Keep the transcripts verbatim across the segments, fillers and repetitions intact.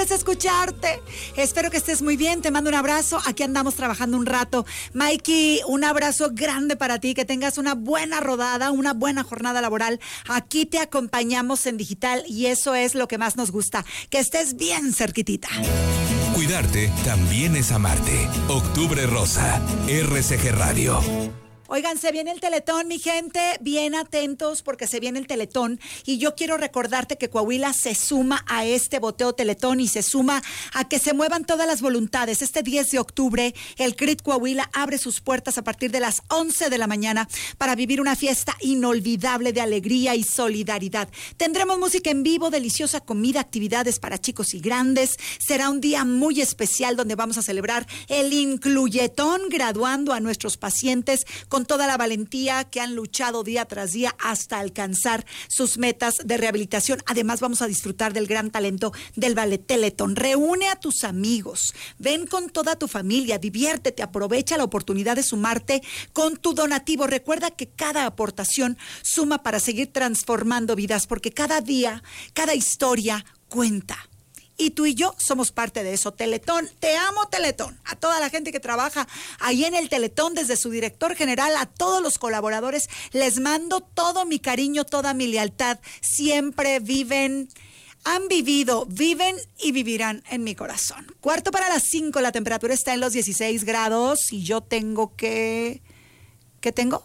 es escucharte. Espero que estés muy bien, te mando un abrazo. Aquí andamos trabajando un rato. Mikey, un abrazo grande para ti, que tengas una buena rodada, una buena jornada laboral. Aquí te acompañamos en digital y eso es lo que más nos gusta, que estés bien cerquitita. Cuidarte también es amarte. Octubre Rosa, R C G Radio. Oigan, se viene el Teletón, mi gente, bien atentos porque se viene el Teletón y yo quiero recordarte que Coahuila se suma a este boteo Teletón y se suma a que se muevan todas las voluntades. Este diez de octubre, el C R I T Coahuila abre sus puertas a partir de las once de la mañana para vivir una fiesta inolvidable de alegría y solidaridad. Tendremos música en vivo, deliciosa comida, actividades para chicos y grandes. Será un día muy especial donde vamos a celebrar el Incluyetón, graduando a nuestros pacientes con toda la valentía que han luchado día tras día hasta alcanzar sus metas de rehabilitación. Además, vamos a disfrutar del gran talento del Ballet Teletón. Reúne a tus amigos, ven con toda tu familia, diviértete, aprovecha la oportunidad de sumarte con tu donativo. Recuerda que cada aportación suma para seguir transformando vidas, porque cada día, cada historia cuenta. Y tú y yo somos parte de eso. Teletón, te amo Teletón. A toda la gente que trabaja ahí en el Teletón, desde su director general, a todos los colaboradores, les mando todo mi cariño, toda mi lealtad. Siempre viven, han vivido, viven y vivirán en mi corazón. Cuarto para las cinco, la temperatura está en los dieciséis grados y yo tengo que... ¿Qué tengo?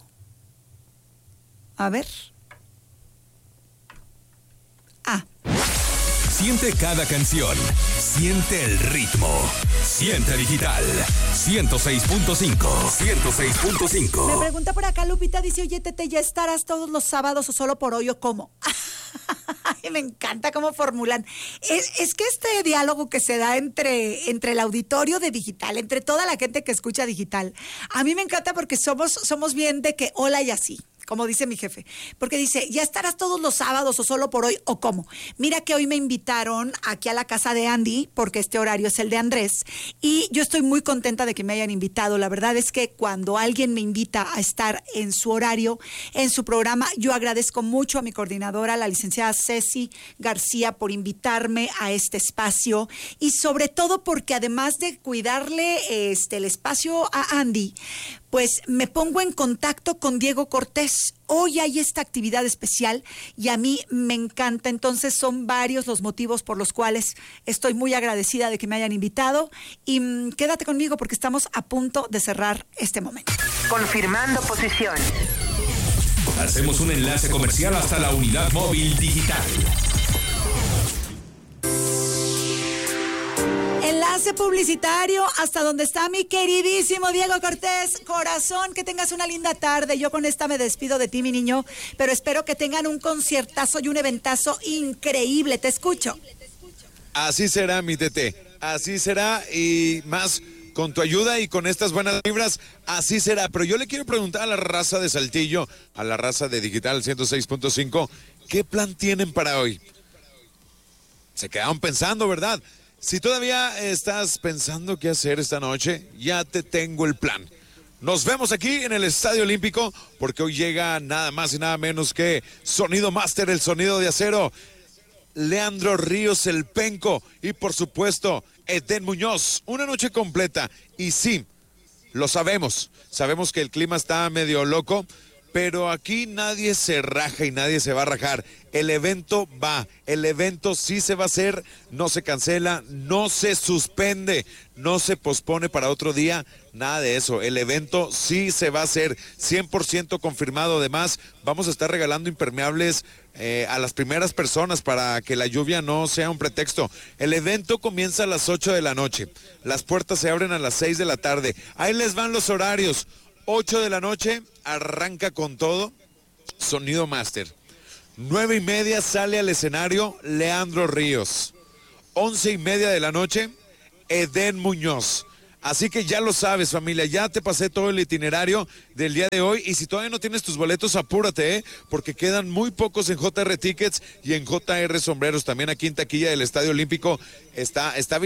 A ver. Ah. Siente cada canción, siente el ritmo, siente digital, ciento seis punto cinco, ciento seis punto cinco. Me pregunta por acá Lupita, dice, oye Tete, ¿ya estarás todos los sábados o solo por hoy o cómo? Ay, me encanta cómo formulan. Es, es que este diálogo que se da entre, entre el auditorio de digital, entre toda la gente que escucha digital, a mí me encanta porque somos, somos bien de que hola y así, como dice mi jefe, porque dice, ¿ya estarás todos los sábados o solo por hoy o cómo? Mira que hoy me invitaron aquí a la casa de Andy, porque este horario es el de Andrés, y yo estoy muy contenta de que me hayan invitado. La verdad es que cuando alguien me invita a estar en su horario, en su programa, yo agradezco mucho a mi coordinadora, la licenciada Ceci García, por invitarme a este espacio, y sobre todo porque además de cuidarle este, el espacio a Andy, pues me pongo en contacto con Diego Cortés. Hoy hay esta actividad especial y a mí me encanta. Entonces son varios los motivos por los cuales estoy muy agradecida de que me hayan invitado. Y mmm, quédate conmigo porque estamos a punto de cerrar este momento. Confirmando posición. Hacemos un enlace comercial hasta la unidad móvil digital. Enlace publicitario hasta donde está mi queridísimo Diego Cortés. Corazón, que tengas una linda tarde. Yo con esta me despido de ti, mi niño, pero espero que tengan un conciertazo y un eventazo increíble. Te escucho. Así será, mi Tete. Así será y más con tu ayuda y con estas buenas vibras, así será. Pero yo le quiero preguntar a la raza de Saltillo, a la raza de Digital ciento seis punto cinco, ¿qué plan tienen para hoy? Se quedaron pensando, ¿verdad? Si todavía estás pensando qué hacer esta noche, ya te tengo el plan. Nos vemos aquí en el Estadio Olímpico, porque hoy llega nada más y nada menos que Sonido Master, el sonido de acero, Leandro Ríos, el Penco, y por supuesto, Edén Muñoz. Una noche completa, y sí, lo sabemos, sabemos que el clima está medio loco, pero aquí nadie se raja y nadie se va a rajar. El evento va, el evento sí se va a hacer, no se cancela, no se suspende, no se pospone para otro día, nada de eso. El evento sí se va a hacer, cien por ciento confirmado. Además, vamos a estar regalando impermeables eh, a las primeras personas para que la lluvia no sea un pretexto. El evento comienza a las ocho de la noche, las puertas se abren a las seis de la tarde. Ahí les van los horarios. ocho de la noche, arranca con todo, Sonido Master. nueve y media sale al escenario Leandro Ríos. once y media de la noche, Edén Muñoz. Así que ya lo sabes, familia, ya te pasé todo el itinerario del día de hoy, y si todavía no tienes tus boletos, apúrate, ¿eh? Porque quedan muy pocos en J R Tickets y en J R Sombreros. También aquí en taquilla del Estadio Olímpico está, está